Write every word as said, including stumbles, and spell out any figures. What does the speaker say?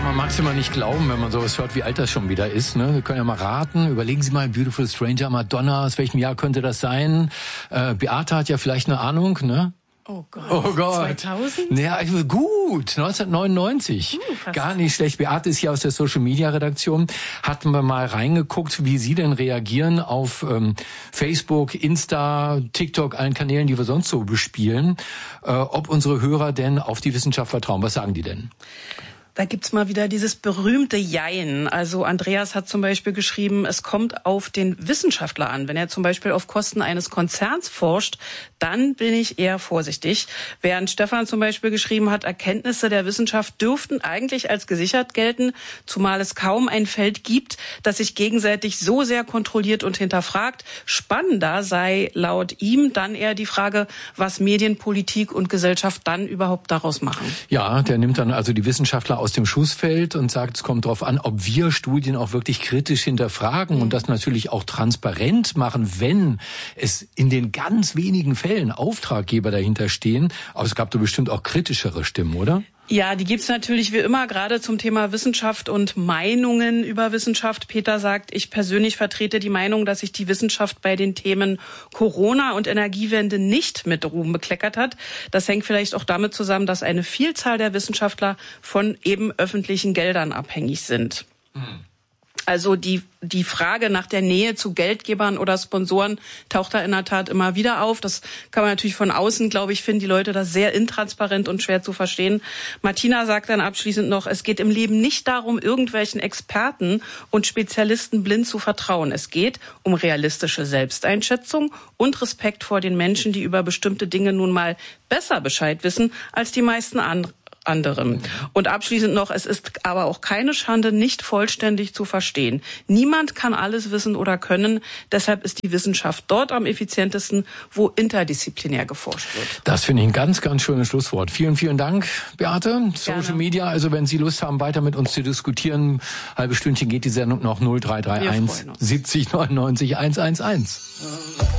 man mag es immer nicht glauben, wenn man sowas hört, wie alt das schon wieder ist. Ne? Wir können ja mal raten. Überlegen Sie mal, Beautiful Stranger, Madonna, aus welchem Jahr könnte das sein? Äh, Beate hat ja vielleicht eine Ahnung, ne? Oh Gott. Oh Gott. zweitausend? Ja, gut. neunzehnhundertneunundneunzig. Uh, Gar nicht schlecht. Beate ist hier aus der Social Media Redaktion. Hatten wir mal reingeguckt, wie Sie denn reagieren auf ähm, Facebook, Insta, TikTok, allen Kanälen, die wir sonst so bespielen. Äh, ob unsere Hörer denn auf die Wissenschaft vertrauen. Was sagen die denn? Da gibt's mal wieder dieses berühmte Jein. Also Andreas hat zum Beispiel geschrieben, es kommt auf den Wissenschaftler an. Wenn er zum Beispiel auf Kosten eines Konzerns forscht, dann bin ich eher vorsichtig. Während Stefan zum Beispiel geschrieben hat, Erkenntnisse der Wissenschaft dürften eigentlich als gesichert gelten, zumal es kaum ein Feld gibt, das sich gegenseitig so sehr kontrolliert und hinterfragt. Spannender sei laut ihm dann eher die Frage, was Medien, Politik und Gesellschaft dann überhaupt daraus machen. Ja, der nimmt dann also die Wissenschaftler aus dem Schussfeld und sagt, es kommt darauf an, ob wir Studien auch wirklich kritisch hinterfragen mhm. und das natürlich auch transparent machen, wenn es in den ganz wenigen Fällen Auftraggeber dahinter stehen. Aber es gab da bestimmt auch kritischere Stimmen, oder? Ja, die gibt's natürlich wie immer, gerade zum Thema Wissenschaft und Meinungen über Wissenschaft. Peter sagt, ich persönlich vertrete die Meinung, dass sich die Wissenschaft bei den Themen Corona und Energiewende nicht mit Ruhm bekleckert hat. Das hängt vielleicht auch damit zusammen, dass eine Vielzahl der Wissenschaftler von eben öffentlichen Geldern abhängig sind. Mhm. Also die die Frage nach der Nähe zu Geldgebern oder Sponsoren taucht da in der Tat immer wieder auf. Das kann man natürlich von außen, glaube ich, finden die Leute das sehr intransparent und schwer zu verstehen. Martina sagt dann abschließend noch, es geht im Leben nicht darum, irgendwelchen Experten und Spezialisten blind zu vertrauen. Es geht um realistische Selbsteinschätzung und Respekt vor den Menschen, die über bestimmte Dinge nun mal besser Bescheid wissen als die meisten anderen. anderem. Und abschließend noch, es ist aber auch keine Schande, nicht vollständig zu verstehen. Niemand kann alles wissen oder können. Deshalb ist die Wissenschaft dort am effizientesten, wo interdisziplinär geforscht wird. Das finde ich ein ganz, ganz schönes Schlusswort. Vielen, vielen Dank, Beate. Social Gerne. Media, also wenn Sie Lust haben, weiter mit uns zu diskutieren, halbe Stündchen geht die Sendung noch null drei drei eins siebzig neunundneunzig hundertelf.